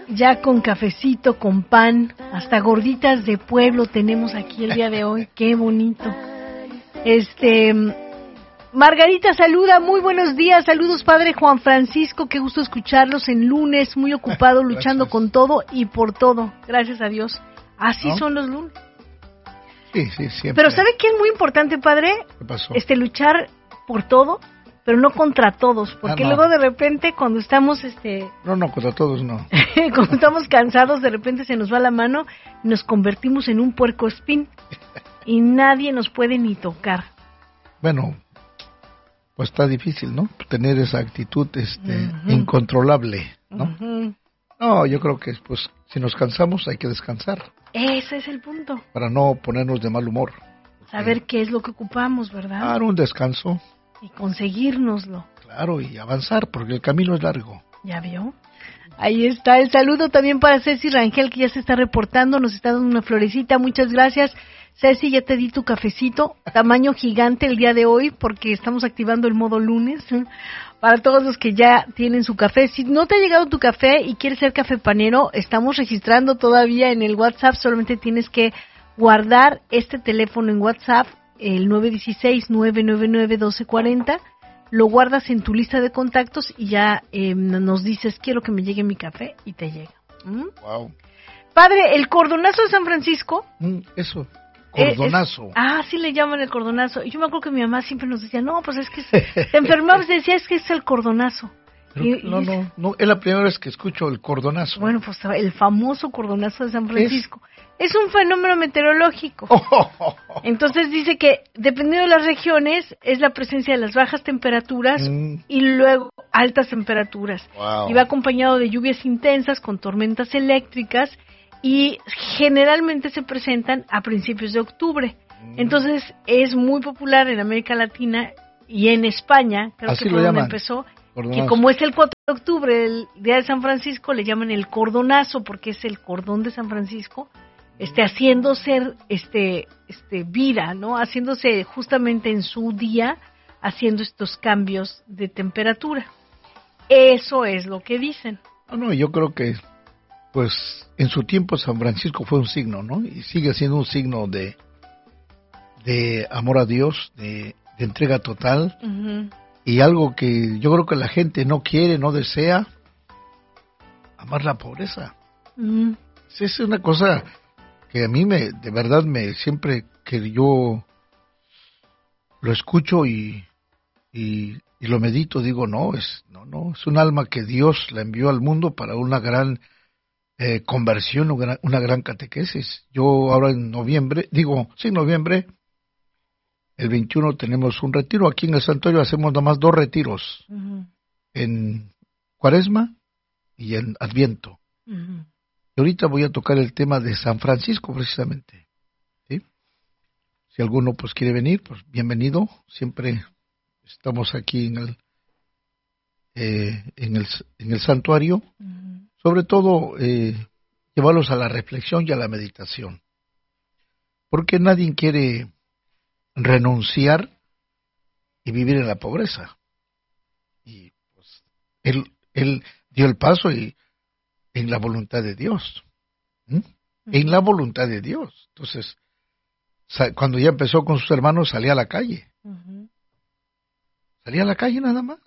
ya con cafecito, con pan, hasta gorditas de pueblo tenemos aquí el día de hoy. Qué bonito. Margarita saluda, muy buenos días, saludos padre Juan Francisco, qué gusto escucharlos en lunes, muy ocupado luchando con todo y por todo, gracias a Dios. Así ¿no? Son los lunes. Sí, siempre. Pero ¿sabe qué es muy importante, padre? ¿Qué pasó? Luchar por todo, pero no contra todos, porque luego de repente cuando estamos No, contra todos no. Cuando estamos cansados, de repente se nos va la mano y nos convertimos en un puercoespín y nadie nos puede ni tocar. Bueno, pues está difícil, ¿no? Tener esa actitud incontrolable, ¿no? Uh-huh. No, yo creo que pues si nos cansamos hay que descansar. Ese es el punto. Para no ponernos de mal humor. Saber qué es lo que ocupamos, ¿verdad? Dar un descanso. Y conseguírnoslo. Claro, y avanzar, porque el camino es largo. ¿Ya vio? Ahí está el saludo también para Ceci Rangel, que ya se está reportando, nos está dando una florecita, muchas gracias. Ceci, ya te di tu cafecito, tamaño gigante el día de hoy, porque estamos activando el modo lunes, para todos los que ya tienen su café. Si no te ha llegado tu café y quieres ser cafepanero, estamos registrando todavía en el WhatsApp, solamente tienes que guardar este teléfono en WhatsApp, el 916-999-1240, lo guardas en tu lista de contactos y ya nos dices, quiero que me llegue mi café, y te llega. Wow. Padre, el cordonazo de San Francisco. Eso. Cordonazo. Sí le llaman el cordonazo. Yo me acuerdo que mi mamá siempre nos decía, no, pues es que te enfermabas y decía, es que es el cordonazo. No, es la primera vez que escucho el cordonazo. Bueno, pues el famoso cordonazo de San Francisco. Es un fenómeno meteorológico. Entonces dice que, dependiendo de las regiones, es la presencia de las bajas temperaturas y luego altas temperaturas. Wow. Y va acompañado de lluvias intensas con tormentas eléctricas y generalmente se presentan a principios de octubre. Entonces es muy popular en América Latina y en España, creo así que fue donde empezó, que como es el 4 de octubre, el día de San Francisco, le llaman el cordonazo porque es el cordón de San Francisco, haciéndose vida, ¿no? Haciéndose justamente en su día, haciendo estos cambios de temperatura. Eso es lo que dicen. No, yo creo que pues en su tiempo San Francisco fue un signo, ¿no? Y sigue siendo un signo de amor a Dios, de entrega total, y algo que yo creo que la gente no quiere, no desea, amar la pobreza. Es una cosa que a mí de verdad siempre que yo lo escucho y lo medito, digo, no, es un alma que Dios la envió al mundo para una gran conversión, una gran catequesis. Yo ahora en noviembre, el 21 tenemos un retiro. Aquí en el santuario hacemos nomás 2 retiros, en Cuaresma y en Adviento. Y ahorita voy a tocar el tema de San Francisco precisamente. ¿Sí? Si alguno pues quiere venir, pues bienvenido. Siempre estamos aquí en el santuario. Sobre todo, llevarlos a la reflexión y a la meditación. Porque nadie quiere renunciar y vivir en la pobreza. Y pues, él dio el paso y en la voluntad de Dios. En la voluntad de Dios. Entonces, cuando ya empezó con sus hermanos, salía a la calle. Salía a la calle nada más.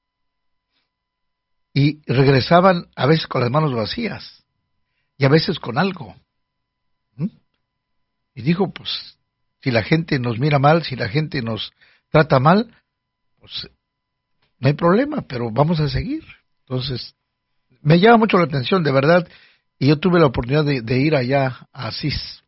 Y regresaban a veces con las manos vacías y a veces con algo. Y dijo, pues, si la gente nos mira mal, si la gente nos trata mal, pues no hay problema, pero vamos a seguir. Entonces, me llama mucho la atención, de verdad, y yo tuve la oportunidad de ir allá a Asís.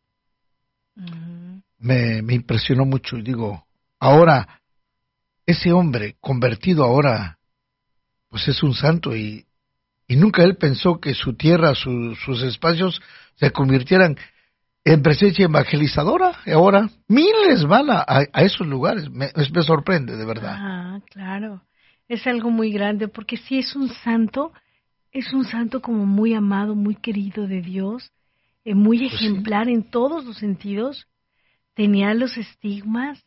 Me impresionó mucho y digo, ahora, ese hombre convertido ahora, pues es un santo y nunca él pensó que su tierra, sus espacios se convirtieran en presencia evangelizadora. Y ahora miles van a esos lugares. Me sorprende, de verdad. Claro. Es algo muy grande porque sí es un santo como muy amado, muy querido de Dios, muy ejemplar en todos los sentidos. Tenía los estigmas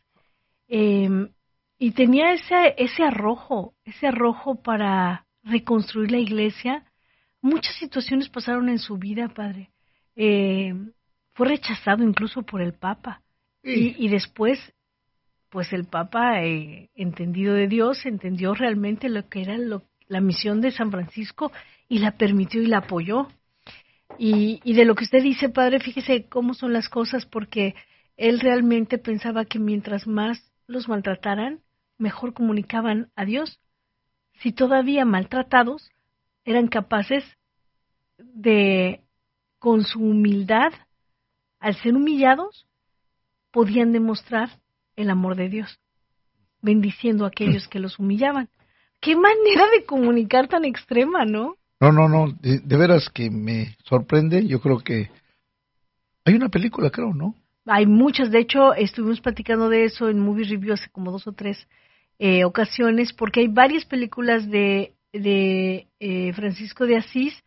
y tenía ese arrojo para reconstruir la iglesia, muchas situaciones pasaron en su vida, padre. Fue rechazado incluso por el Papa. Sí. Y después, pues el Papa, entendido de Dios, entendió realmente lo que era la misión de San Francisco y la permitió y la apoyó. Y de lo que usted dice, padre, fíjese cómo son las cosas, porque él realmente pensaba que mientras más los maltrataran, mejor comunicaban a Dios. Si todavía maltratados, eran capaces de, con su humildad, al ser humillados, podían demostrar el amor de Dios, bendiciendo a aquellos que los humillaban. ¡Qué manera de comunicar tan extrema!, ¿no? No, de veras que me sorprende. Yo creo que hay una película, creo, ¿no? Hay muchas, de hecho, estuvimos platicando de eso en Movie Review hace como 2 o 3 ocasiones, porque hay varias películas de Francisco de Asís.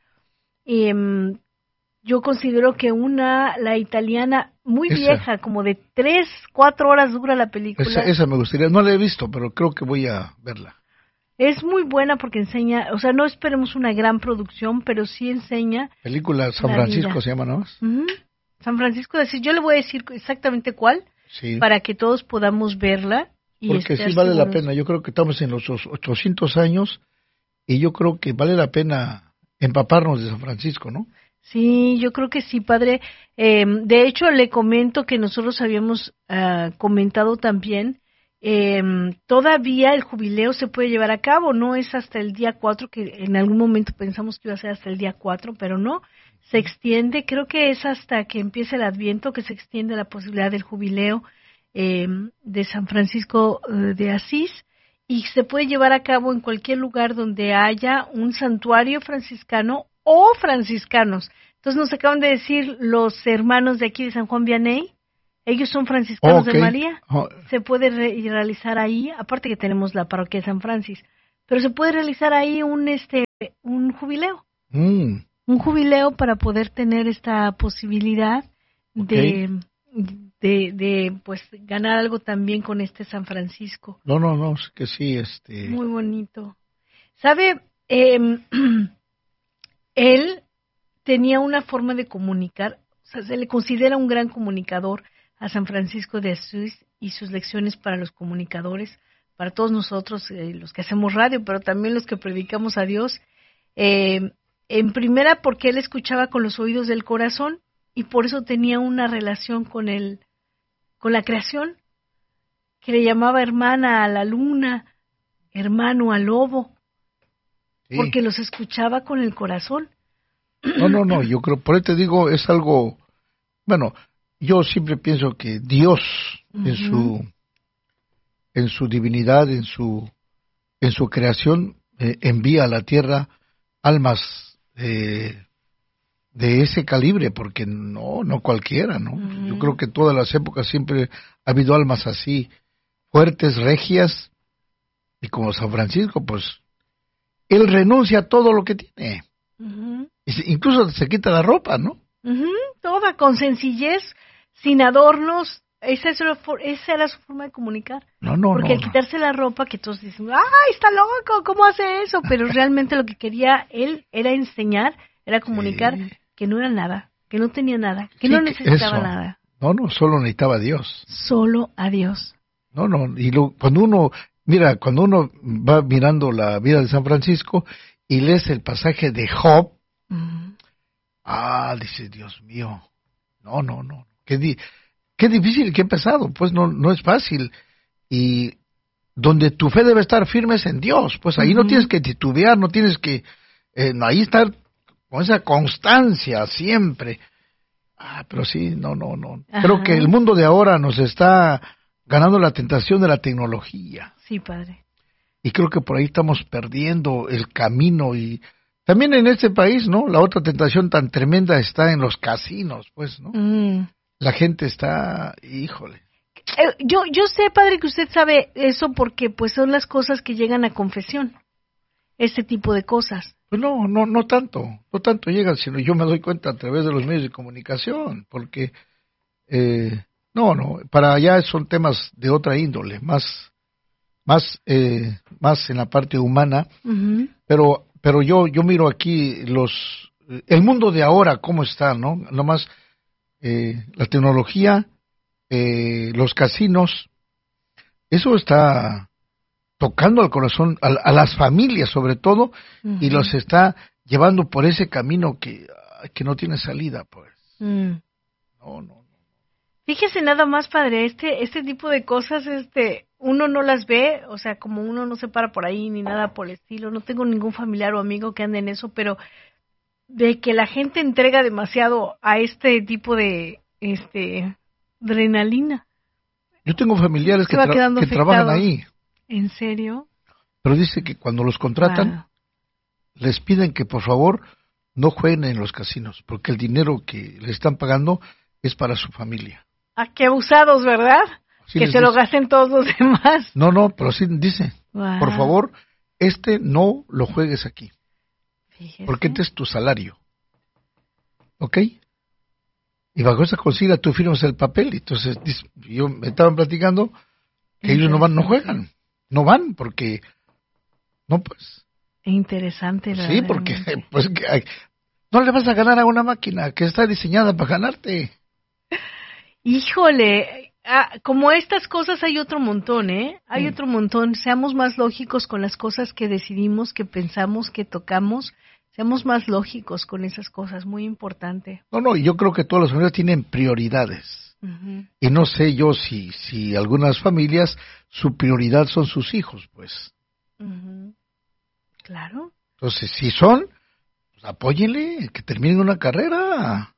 Yo considero que la italiana, muy vieja, como de 3, 4 horas dura la película. Esa me gustaría, no la he visto, pero creo que voy a verla. Es muy buena porque enseña, o sea, no esperemos una gran producción, pero sí enseña. Película San Francisco se llama, ¿no? San Francisco de Asís, yo le voy a decir exactamente cuál, para que todos podamos verla. Porque sí vale la pena, yo creo que estamos en los 800 años y yo creo que vale la pena empaparnos de San Francisco, ¿no? Sí, yo creo que sí, padre. De hecho, le comento que nosotros habíamos comentado también, todavía el jubileo se puede llevar a cabo, no es hasta el día 4, que en algún momento pensamos que iba a ser hasta el día 4, pero no, se extiende, creo que es hasta que empiece el Adviento que se extiende la posibilidad del jubileo de San Francisco de Asís, y se puede llevar a cabo en cualquier lugar donde haya un santuario franciscano o franciscanos. Entonces nos acaban de decir los hermanos de aquí de San Juan Vianney, ellos son franciscanos de María. Se puede realizar ahí, aparte que tenemos la parroquia de San Francis, pero se puede realizar ahí un jubileo. Un jubileo para poder tener esta posibilidad de pues ganar algo también con este San Francisco. No, es que sí, Muy bonito. ¿Sabe? Él tenía una forma de comunicar, o sea, se le considera un gran comunicador a San Francisco de Asís y sus lecciones para los comunicadores, para todos nosotros, los que hacemos radio, pero también los que predicamos a Dios. En primera, porque él escuchaba con los oídos del corazón y por eso tenía una relación con la creación, que le llamaba hermana a la luna, hermano al lobo, porque los escuchaba con el corazón. No, yo creo, por eso te digo, es algo, bueno, yo siempre pienso que Dios en su divinidad, en su creación, envía a la tierra almas de ese calibre, porque no cualquiera, ¿no? Yo creo que todas las épocas siempre ha habido almas así, fuertes, regias, y como San Francisco, pues, él renuncia a todo lo que tiene. Incluso se quita la ropa, ¿no? Toda, con sencillez, sin adornos. Esa era su forma de comunicar. Porque al quitarse la ropa, que todos dicen, ¡ay, está loco! ¿Cómo hace eso? Pero realmente lo que quería él era enseñar, era comunicar que no era nada, que no tenía nada, que no necesitaba nada. No, solo necesitaba a Dios. Solo a Dios. Y cuando uno va mirando la vida de San Francisco y lees el pasaje de Job, dice, Dios mío, no, qué difícil, qué pesado, pues no es fácil. Y donde tu fe debe estar firme es en Dios, pues ahí no tienes que titubear, no tienes que, ahí estar con esa constancia siempre. Pero sí, no. Creo que el mundo de ahora nos está ganando la tentación de la tecnología. Sí, padre. Y creo que por ahí estamos perdiendo el camino. Y también en este país, ¿no? La otra tentación tan tremenda está en los casinos, pues, ¿no? La gente está, híjole. Yo sé, padre, que usted sabe eso porque pues son las cosas que llegan a confesión. Este tipo de cosas. Pues no tanto llegan, sino yo me doy cuenta a través de los medios de comunicación, porque para allá son temas de otra índole, más en la parte humana, pero pero yo miro aquí el mundo de ahora, cómo está, ¿no? Nomás la tecnología, los casinos, eso está tocando al corazón, a las familias sobre todo, y los está llevando por ese camino que no tiene salida, pues. No. Fíjese nada más, padre, este tipo de cosas, uno no las ve, o sea, como uno no se para por ahí ni nada por el estilo, no tengo ningún familiar o amigo que ande en eso, pero de que la gente entrega demasiado a este tipo de, adrenalina. Yo tengo familiares que trabajan ahí. ¿En serio? Pero dice que cuando los contratan, les piden que por favor no jueguen en los casinos, porque el dinero que le están pagando es para su familia. Ah, qué abusados, ¿verdad? Sí, que se lo gasten todos los demás. No, pero sí dice, por favor, no lo juegues aquí. Fíjese. Porque este es tu salario. ¿Ok? Y bajo esa consigna tú firmas el papel. Entonces, yo me estaban platicando que ellos no juegan. No van porque, no pues. Interesante, ¿verdad? Sí, porque pues no le vas a ganar a una máquina que está diseñada para ganarte. Híjole, como estas cosas hay otro montón, ¿eh? Hay otro montón. Seamos más lógicos con las cosas que decidimos, que pensamos, que tocamos. Seamos más lógicos con esas cosas, muy importante. No, yo creo que todas las familias tienen prioridades. Y no sé yo si algunas familias, su prioridad son sus hijos, pues. Claro. Entonces, si son, pues apóyenle, que terminen una carrera.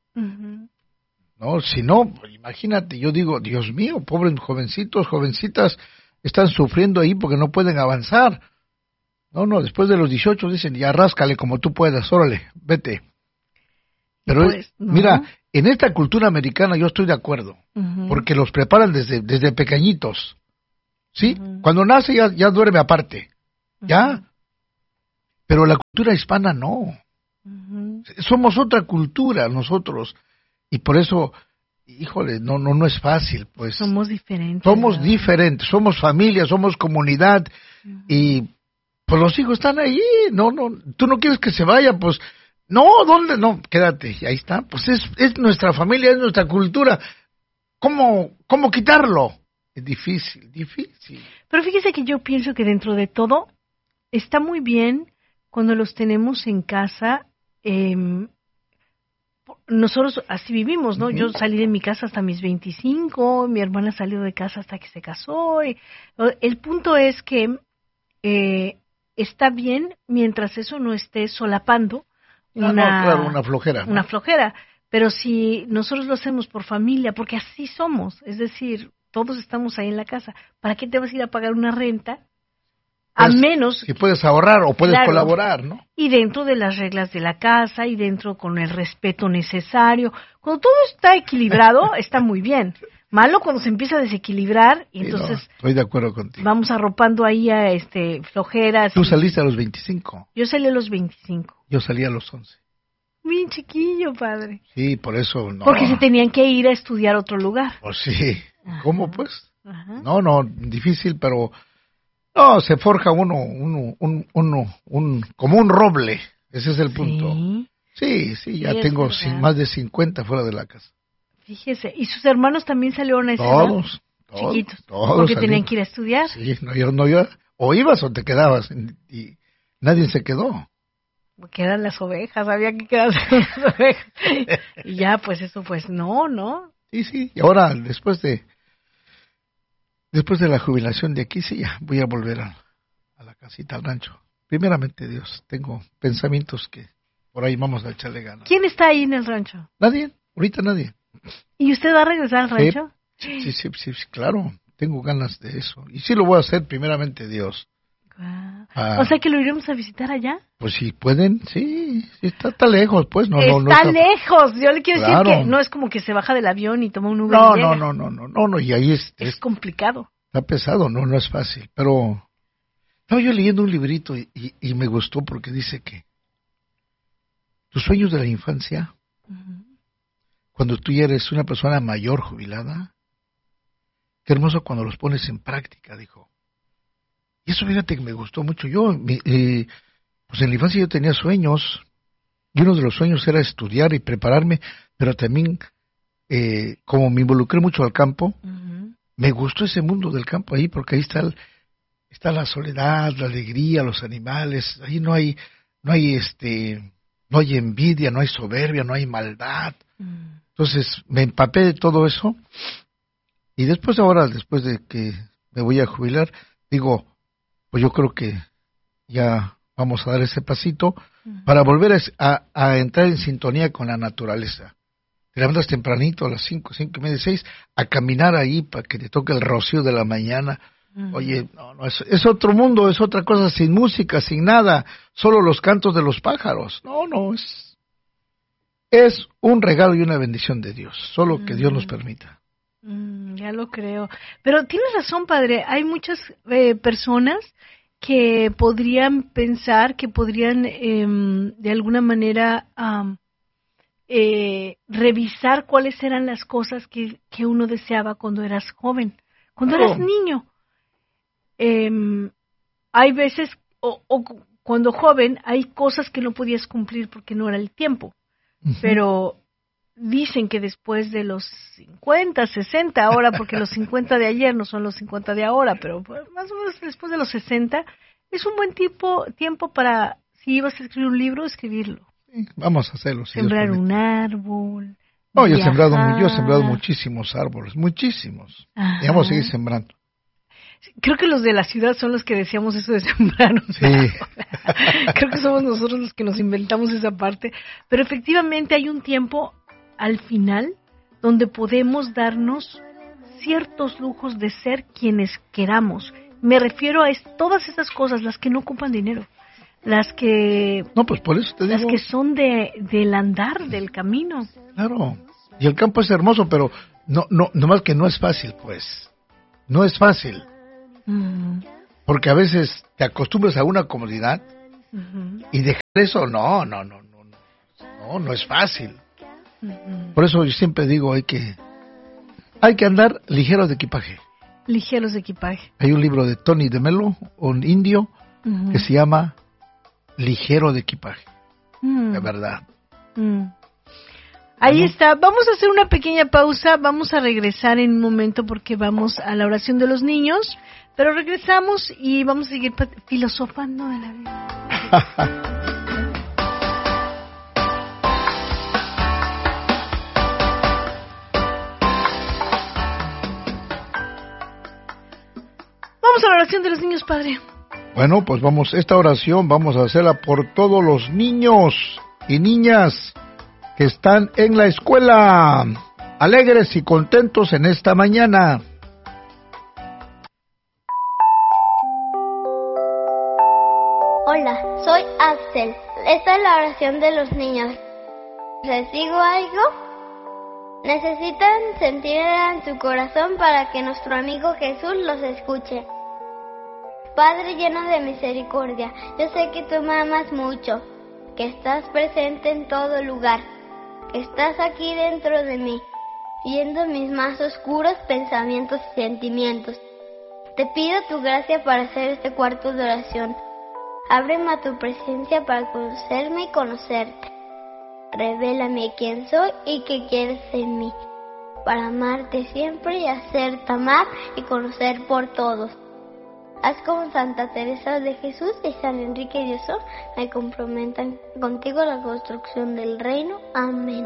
No, si no, imagínate, yo digo, Dios mío, pobres jovencitos, jovencitas, están sufriendo ahí porque no pueden avanzar. No, después de los 18 dicen, ya ráscale como tú puedas, órale, vete. Pero pues, mira, en esta cultura americana yo estoy de acuerdo, porque los preparan desde pequeñitos, ¿sí? Cuando nace ya duerme aparte, ¿ya? Pero la cultura hispana no. Somos otra cultura nosotros, y por eso, híjole, no es fácil, pues. Somos diferentes. Somos diferentes, somos familia, somos comunidad, y pues los hijos están ahí, no, tú no quieres que se vaya, pues, no, ¿dónde? No, quédate, ahí está, pues es nuestra familia, es nuestra cultura, ¿cómo quitarlo? Es difícil. Pero fíjese que yo pienso que dentro de todo, está muy bien cuando los tenemos en casa, nosotros así vivimos, ¿no? Yo salí de mi casa hasta mis 25, mi hermana salió de casa hasta que se casó, el punto es que está bien mientras eso no esté solapando una flojera. Una flojera, pero si nosotros lo hacemos por familia, porque así somos, es decir, todos estamos ahí en la casa, ¿para qué te vas a ir a pagar una renta? Pues, a menos... Si puedes ahorrar o puedes colaborar, ¿no? Y dentro de las reglas de la casa y dentro con el respeto necesario. Cuando todo está equilibrado, está muy bien. Malo cuando se empieza a desequilibrar y entonces... No, estoy de acuerdo contigo. Vamos arropando ahí a flojeras. Tú saliste a los 25. Yo salí a los 25. Yo salí a los 11. Bien chiquillo, padre. Sí, por eso no. Porque se tenían que ir a estudiar a otro lugar. Pues sí. ¿Cómo pues? Ajá. No, difícil, pero... No, se forja uno como un roble. Ese es el punto. Sí, ya tengo más de 50 fuera de la casa. Fíjese, ¿y sus hermanos también salieron a esa edad? Chiquitos. Todos porque tenían que ir a estudiar. Sí, yo, o ibas o te quedabas, y nadie se quedó. Porque eran las ovejas, había que quedarse con las ovejas. Y ya, pues eso, pues no. Sí, y ahora después de la jubilación de aquí, sí, ya voy a volver a la casita, al rancho. Primeramente Dios, tengo pensamientos que por ahí vamos a echarle ganas. ¿Quién está ahí en el rancho? Nadie, ahorita nadie. ¿Y usted va a regresar al rancho? Sí, claro, tengo ganas de eso. Y sí lo voy a hacer, primeramente Dios. O sea que lo iremos a visitar allá. Pues si pueden, sí, está lejos, pues. No está lejos, yo le quiero decir que no es como que se baja del avión y toma un Uber y llega. No, y ahí es complicado. Está pesado, no es fácil, pero estaba yo leyendo un librito y me gustó porque dice que tus sueños de la infancia, cuando tú ya eres una persona mayor, jubilada, qué hermoso cuando los pones en práctica, dijo. Y eso fíjate que me gustó mucho. Yo pues en la infancia yo tenía sueños, y uno de los sueños era estudiar y prepararme, pero también, como me involucré mucho al campo, me gustó ese mundo del campo ahí, porque ahí está la soledad, la alegría, los animales, ahí no hay envidia, no hay soberbia, no hay maldad. Entonces me empapé de todo eso, y después de que me voy a jubilar, digo, pues yo creo que ya vamos a dar ese pasito para volver a entrar en sintonía con la naturaleza. Te levantas tempranito a las 5:30, 6, a caminar ahí para que te toque el rocío de la mañana. Oye, no, es otro mundo, es otra cosa, sin música, sin nada, solo los cantos de los pájaros. No, es un regalo y una bendición de Dios, solo que Dios nos permita. Ya lo creo. Pero tienes razón, padre, hay muchas personas que podrían pensar, que podrían de alguna manera revisar cuáles eran las cosas que uno deseaba cuando eras joven, cuando eras niño. Hay veces, o cuando joven, hay cosas que no podías cumplir porque no era el tiempo, pero dicen que después de los 50, 60 ahora, porque los 50 de ayer no son los 50 de ahora, pero más o menos después de los 60, es un buen tiempo para, si ibas a escribir un libro, escribirlo. Sí, vamos a hacerlo. Si sembrar un árbol. No, yo he sembrado muchísimos árboles, muchísimos. Y vamos a seguir sembrando. Creo que los de la ciudad son los que decíamos eso de sembrar un árbol. Creo que somos nosotros los que nos inventamos esa parte. Pero efectivamente hay un tiempo al final donde podemos darnos ciertos lujos de ser quienes queramos. Me refiero a todas esas cosas, las que no ocupan dinero, las que no, pues por eso te digo, las que son del andar, del camino. Claro, y el campo es hermoso, pero no más que no es fácil, pues, no es fácil, porque a veces te acostumbras a una comodidad y dejar eso, no es fácil. Por eso yo siempre digo, hay que andar ligeros de equipaje. Ligeros de equipaje. Hay un libro de Tony de Mello, un indio, que se llama Ligero de equipaje. De verdad. Ahí está. Vamos a hacer una pequeña pausa. Vamos a regresar en un momento porque vamos a la oración de los niños. Pero regresamos y vamos a seguir filosofando de la vida. Vamos a la oración de los niños, padre. Bueno, pues esta oración vamos a hacerla por todos los niños y niñas que están en la escuela, alegres y contentos en esta mañana. Hola, soy Axel. Esta es la oración de los niños. ¿Les digo algo? Necesitan sentir en su corazón para que nuestro amigo Jesús los escuche. Padre lleno de misericordia, yo sé que tú me amas mucho, que estás presente en todo lugar, que estás aquí dentro de mí, viendo mis más oscuros pensamientos y sentimientos. Te pido tu gracia para hacer este cuarto de oración. Ábreme a tu presencia para conocerme y conocerte. Revélame quién soy y qué quieres en mí, para amarte siempre y hacerte amar y conocer por todos. Haz como Santa Teresa de Jesús y San Enrique de Osor me comprometan contigo la construcción del reino. Amén.